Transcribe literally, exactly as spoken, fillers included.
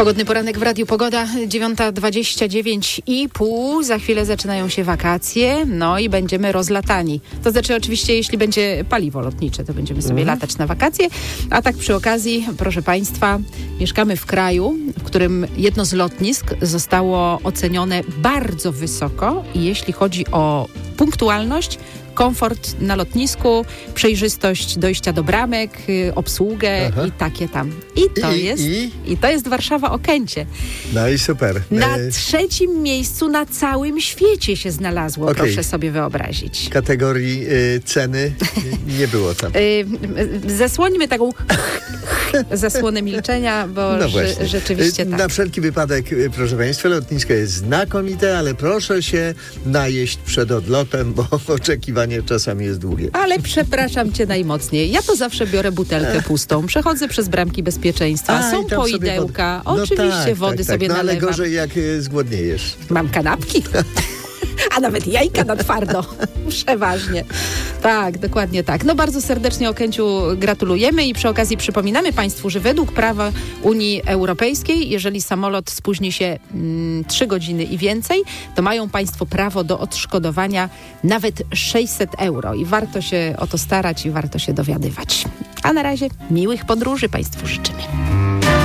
Pogodny poranek w Radiu Pogoda, dziewiąta dwadzieścia dziewięć i pół. Za chwilę zaczynają się wakacje, no i będziemy rozlatani. To znaczy oczywiście, jeśli będzie paliwo lotnicze, to będziemy sobie mhm. latać na wakacje. A tak przy okazji, proszę Państwa, mieszkamy w kraju, w którym jedno z lotnisk zostało ocenione bardzo wysoko i jeśli chodzi o punktualność, komfort na lotnisku, przejrzystość dojścia do bramek, y, obsługę Aha. i takie tam. I to, I, jest, i? i to jest Warszawa-Okęcie. No i super. Na e... trzecim miejscu na całym świecie się znalazło, okay. proszę sobie wyobrazić. Kategorii y, ceny nie było tam. Y, zasłońmy taką zasłonę milczenia, bo no ż, rzeczywiście tak. Na wszelki wypadek, proszę Państwa, lotnisko jest znakomite, ale proszę się najeść przed odlotem, bo oczekiwanie czasami jest długie. Ale przepraszam cię najmocniej. Ja to zawsze biorę butelkę pustą. Przechodzę przez bramki bezpieczeństwa. A, Są poidełka. Wody. No Oczywiście tak, wody tak, sobie tak. No, nalewam. ale gorzej jak zgłodniejesz. Mam kanapki. A nawet jajka na twardo. Przeważnie. Tak, dokładnie tak. No bardzo serdecznie Okęciu gratulujemy i przy okazji przypominamy Państwu, że według prawa Unii Europejskiej, jeżeli samolot spóźni się mm, trzy godziny i więcej, to mają Państwo prawo do odszkodowania nawet sześćset euro i warto się o to starać i warto się dowiadywać. A na razie miłych podróży Państwu życzymy.